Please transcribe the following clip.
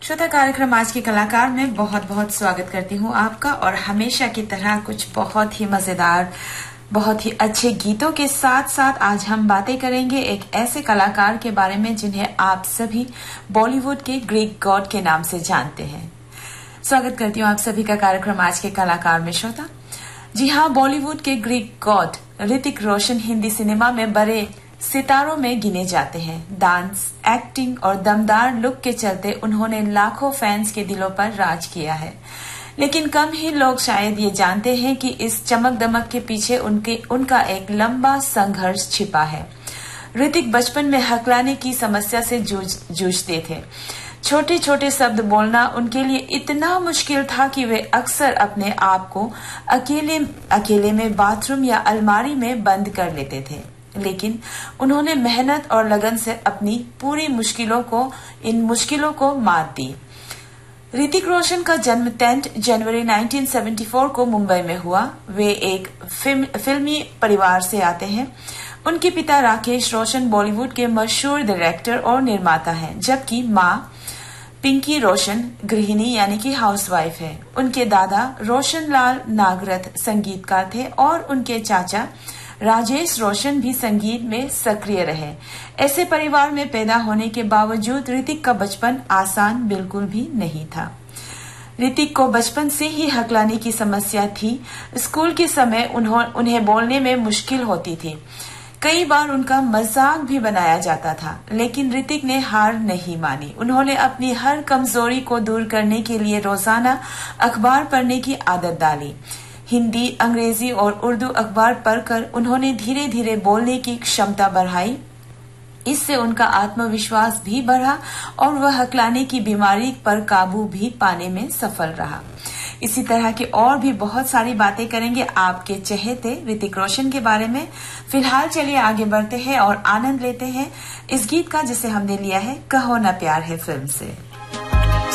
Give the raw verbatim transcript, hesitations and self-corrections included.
श्रोता कार्यक्रम आज के कलाकार में बहुत बहुत स्वागत करती हूँ आपका। और हमेशा की तरह कुछ बहुत ही मजेदार, बहुत ही अच्छे गीतों के साथ साथ आज हम बातें करेंगे एक ऐसे कलाकार के बारे में जिन्हें आप सभी बॉलीवुड के ग्रीक गॉड के नाम से जानते हैं। स्वागत करती हूँ आप सभी का कार्यक्रम आज के कलाकार में। श्रोता जी हाँ, बॉलीवुड के Greek God Hrithik Roshan Hindi cinema में बड़े सितारों में गिने जाते हैं। डांस, एक्टिंग और दमदार लुक के चलते उन्होंने लाखों फैंस के दिलों पर राज किया है, लेकिन कम ही लोग शायद ये जानते हैं कि इस चमक दमक के पीछे उनके उनका एक लंबा संघर्ष छिपा है। ऋतिक बचपन में हकलाने की समस्या से जूझ जूझते थे। छोटे छोटे शब्द बोलना उनके लिए इतना मुश्किल था कि वे अक्सर अपने आप को अकेले अकेले में बाथरूम या अलमारी में बंद कर लेते थे, लेकिन उन्होंने मेहनत और लगन से अपनी पूरी मुश्किलों को इन मुश्किलों को मात दी। ऋतिक रोशन का जन्म दस जनवरी उन्नीस सौ चौहत्तर को मुंबई में हुआ। वे एक फिल्म, फिल्मी परिवार से आते हैं। उनके पिता राकेश रोशन बॉलीवुड के मशहूर डायरेक्टर और निर्माता हैं, जबकि माँ पिंकी रोशन गृहिणी यानी कि हाउसवाइफ है। उनके दादा रोशन लाल नागरथ संगीतकार थे और उनके चाचा राजेश रोशन भी संगीत में सक्रिय रहे। ऐसे परिवार में पैदा होने के बावजूद ऋतिक का बचपन आसान बिल्कुल भी नहीं था। ऋतिक को बचपन से ही हकलाने की समस्या थी। स्कूल के समय उन्हें बोलने में मुश्किल होती थी। कई बार उनका मजाक भी बनाया जाता था, लेकिन ऋतिक ने हार नहीं मानी। उन्होंने अपनी हर कमजोरी को दूर करने के लिए रोजाना अखबार पढ़ने की आदत डाली। हिंदी, अंग्रेजी और उर्दू अखबार पढ़कर उन्होंने धीरे धीरे बोलने की क्षमता बढ़ाई। इससे उनका आत्मविश्वास भी बढ़ा और वह हकलाने की बीमारी पर काबू भी पाने में सफल रहा। इसी तरह की और भी बहुत सारी बातें करेंगे आपके चहेते ऋतिक रोशन के बारे में। फिलहाल चलिए आगे बढ़ते हैं और आनंद लेते हैं इस गीत का जिसे हमने लिया है कहो ना प्यार है फिल्म से।